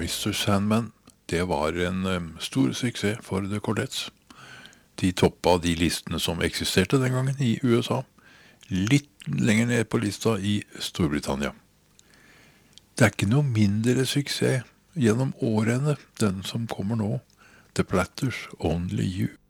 Mr. Sandman, det var en stor suksess for The Chordettes. De toppa de listene som eksisterte den gangen i USA, litt lenger ned på lista i Storbritannia. Det er ikke noe mindre suksess gjennom årene, den som kommer nå, The Platters, Only You.